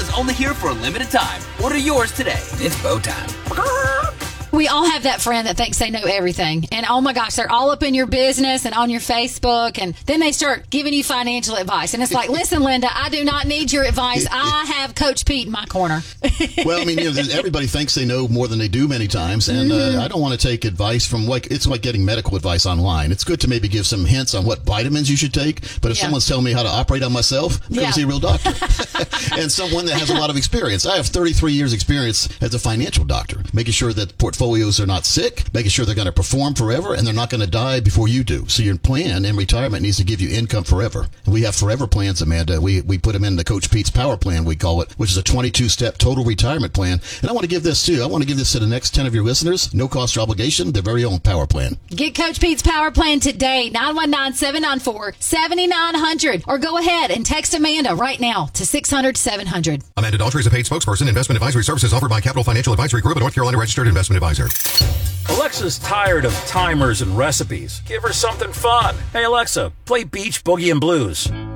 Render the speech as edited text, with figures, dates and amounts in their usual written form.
is only here for a limited time. Order yours today. It's Bo time. We all have that friend that thinks they know everything. And oh my gosh, they're all up in your business and on your Facebook. And then they start giving you financial advice. And it's like, listen, Linda, I do not need your advice. I have Coach Pete in my corner. Well, I mean, everybody thinks they know more than they do many times. And I don't want to take advice from it's like getting medical advice online. It's good to maybe give some hints on what vitamins you should take. But if someone's telling me how to operate on myself, I'm going to see a real doctor. And someone that has a lot of experience. I have 33 years experience as a financial doctor, making sure that portfolios are not sick, making sure they're going to perform forever, and they're not going to die before you do. So your plan in retirement needs to give you income forever. And we have forever plans, Amanda. We put them in the Coach Pete's Power Plan, we call it, which is a 22-step total retirement plan. And I want to give this, too. I want to give this to the next 10 of your listeners. No cost or obligation. Their very own Power Plan. Get Coach Pete's Power Plan today, 919-794-7900. Or go ahead and text Amanda right now to 600-700. Amanda Daughtry is a paid spokesperson. Investment advisory services offered by Capital Financial Advisory Group, a North Carolina registered investment advisor. Alexa's tired of timers and recipes. Give her something fun. Hey, Alexa, play Beach Boogie and Blues.